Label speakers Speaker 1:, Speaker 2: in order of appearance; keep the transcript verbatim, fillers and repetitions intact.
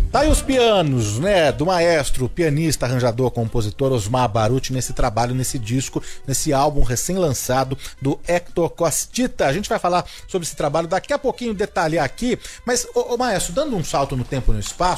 Speaker 1: Tá aí os pianos, né, do maestro, pianista, arranjador, compositor Osmar Baruch nesse trabalho, nesse disco, nesse álbum recém-lançado do Hector Costita. A gente vai falar sobre esse trabalho daqui a pouquinho, detalhar aqui, mas, ô, ô maestro, dando um salto no tempo e no espaço,